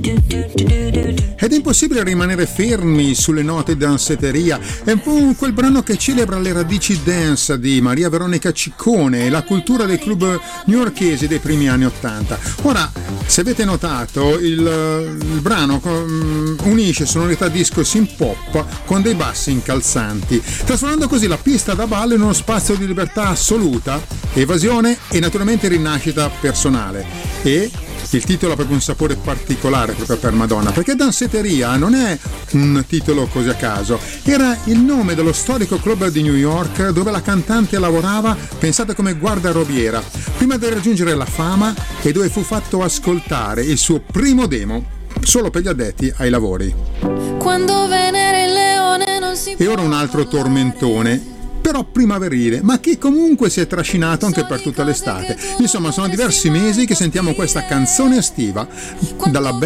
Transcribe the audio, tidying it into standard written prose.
Ed è impossibile rimanere fermi sulle note danzetteria. È un po' quel brano che celebra le radici dance di Maria Veronica Ciccone e la cultura dei club newyorkesi dei primi anni '80. Ora, se avete notato, il brano unisce sonorità disco e synth pop con dei bassi incalzanti, trasformando così la pista da ballo in uno spazio di libertà assoluta, evasione e naturalmente rinascita personale. E il titolo ha proprio un sapore particolare proprio per Madonna, perché Danzetteria non è un titolo così a caso, era il nome dello storico club di New York dove la cantante lavorava, pensate, come guardarobiera, prima di raggiungere la fama, e dove fu fatto ascoltare il suo primo demo solo per gli addetti ai lavori. Quando Venere il leone non si... E ora un altro tormentone, però primaverile, ma che comunque si è trascinato anche per tutta l'estate. Insomma, sono diversi mesi che sentiamo questa canzone estiva dalla